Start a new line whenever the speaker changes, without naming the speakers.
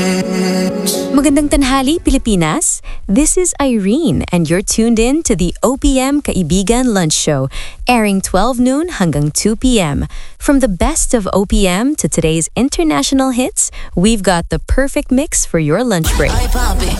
Magandang tanghali, Pilipinas. This is Irene, and you're tuned in to the OPM Kaibigan Lunch Show, airing 12 noon hanggang 2 p.m. From the best of OPM to today's international hits, we've got the perfect mix for your lunch break.
Ay, papi,